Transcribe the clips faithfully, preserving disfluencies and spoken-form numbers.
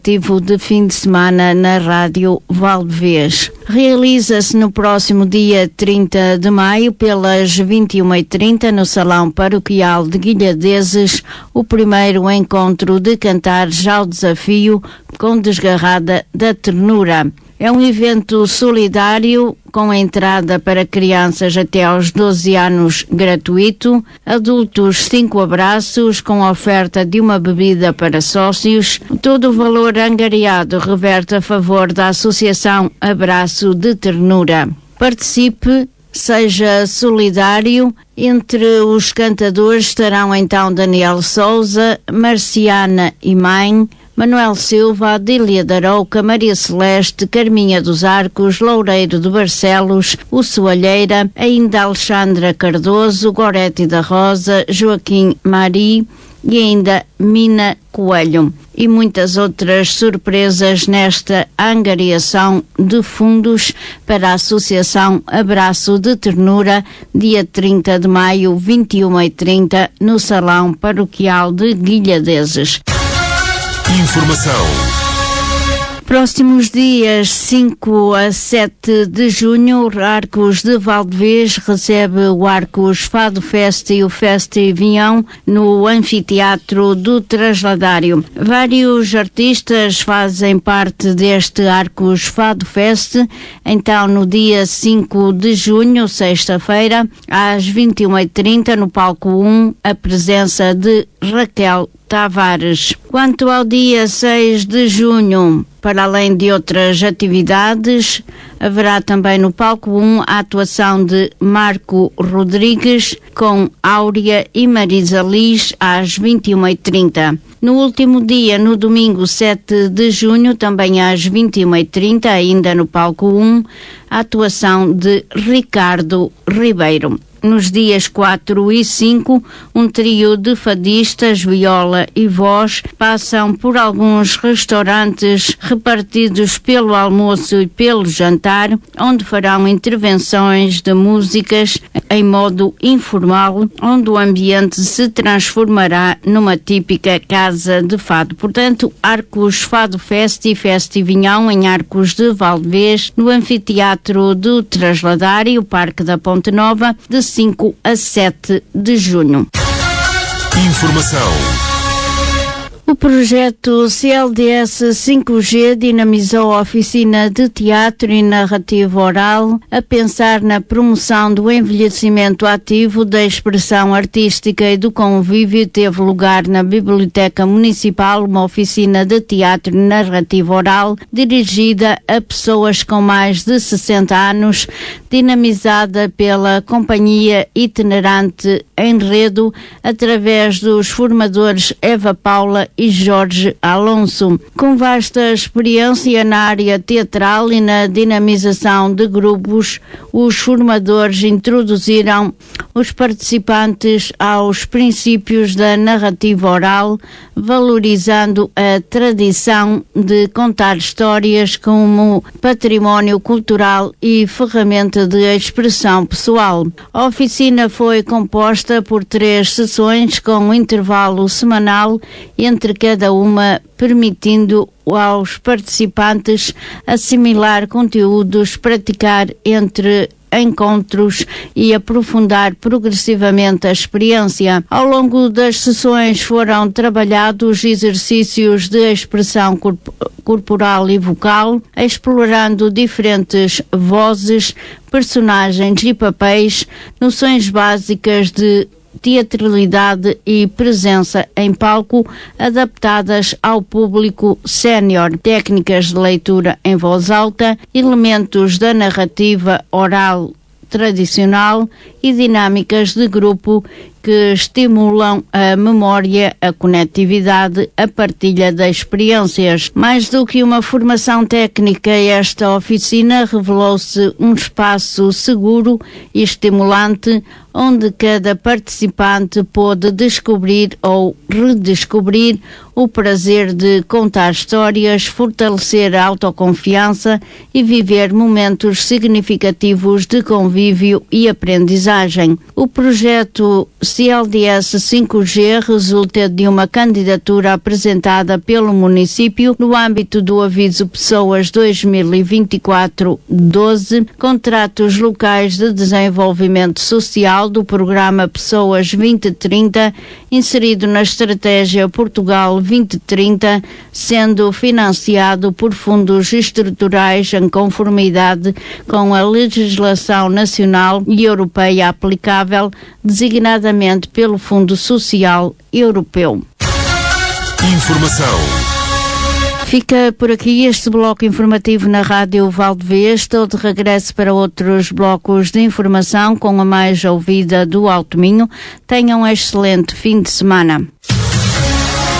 ativo de fim de semana na Rádio Valdevez. Realiza-se no próximo dia trinta de maio, pelas vinte e uma e trinta, no Salão Paroquial de Guilhadeses, o primeiro encontro de Cantares ao Desafio com Desgarrada da Ternura. É um evento solidário com entrada para crianças até aos doze anos gratuito, adultos cinco abraços com oferta de uma bebida para sócios. Todo o valor angariado reverte a favor da Associação Abraço de Ternura. Participe, seja solidário. Entre os cantadores estarão então Daniel Souza, Marciana e Mãe, Manuel Silva, Adília da Arouca, Maria Celeste, Carminha dos Arcos, Loureiro de Barcelos, o Soalheira, ainda Alexandra Cardoso, Gorete da Rosa, Joaquim Mari e ainda Mina Coelho. E muitas outras surpresas nesta angariação de fundos para a Associação Abraço de Ternura, dia trinta de maio, vinte e uma e trinta, no Salão Paroquial de Guilhadeses. Informação. Próximos dias cinco a sete de junho, Arcos de Valdevez recebe o Arcos Fado Fest e o Festa Vinhão no Anfiteatro do Trasladário. Vários artistas fazem parte deste Arcos Fado Fest. Então, no dia cinco de junho, sexta-feira, às vinte e uma e trinta, no palco um, a presença de Raquel Tavares. Quanto ao dia seis de junho, para além de outras atividades, haverá também no palco um a atuação de Marco Rodrigues com Áurea e Marisa Liz às vinte e uma e trinta. No último dia, no domingo sete de junho, também às vinte e uma e trinta, ainda no palco um, a atuação de Ricardo Ribeiro. Nos dias quatro e cinco, um trio de fadistas, viola e voz, passam por alguns restaurantes repartidos pelo almoço e pelo jantar, onde farão intervenções de músicas em modo informal, onde o ambiente se transformará numa típica casa de fado. Portanto, Arcos Fado Fest e Festa Vinhão em Arcos de Valdevez, no Anfiteatro do Trasladário, Parque da Ponte Nova, de cinco a sete de junho. Informação. O projeto C L D S cinco G dinamizou a oficina de teatro e narrativa oral a pensar na promoção do envelhecimento ativo, da expressão artística e do convívio. Teve lugar na Biblioteca Municipal uma oficina de teatro e narrativa oral dirigida a pessoas com mais de sessenta anos, dinamizada pela Companhia Itinerante Enredo, através dos formadores Eva Paula e Jorge Alonso. Com vasta experiência na área teatral e na dinamização de grupos, os formadores introduziram os participantes aos princípios da narrativa oral, valorizando a tradição de contar histórias como património cultural e ferramenta de expressão pessoal. A oficina foi composta por três sessões com um intervalo semanal entre cada uma, permitindo aos participantes assimilar conteúdos, praticar entre encontros e aprofundar progressivamente a experiência. Ao longo das sessões foram trabalhados exercícios de expressão corp- corporal e vocal, explorando diferentes vozes, personagens e papéis, noções básicas de teatralidade e presença em palco adaptadas ao público sénior, técnicas de leitura em voz alta, elementos da narrativa oral tradicional e dinâmicas de grupo que estimulam a memória, a conectividade, a partilha de experiências. Mais do que uma formação técnica, esta oficina revelou-se um espaço seguro e estimulante, onde cada participante pôde descobrir ou redescobrir o prazer de contar histórias, fortalecer a autoconfiança e viver momentos significativos de convívio e aprendizagem. O projeto C L D S cinco G resulta de uma candidatura apresentada pelo município no âmbito do Aviso Pessoas dois mil e vinte e quatro doze, contratos locais de desenvolvimento social do programa Pessoas vinte trinta, inserido na Estratégia Portugal vinte trinta, sendo financiado por fundos estruturais em conformidade com a legislação nacional e europeia aplicável, designadamente pelo Fundo Social Europeu. Informação. Fica por aqui este bloco informativo na Rádio Valdevez. Estou de regresso para outros blocos de informação com a mais ouvida do Alto Minho. Tenham um excelente fim de semana.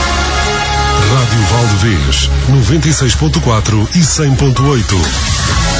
Rádio Valdevez, noventa e seis ponto quatro e cem ponto oito.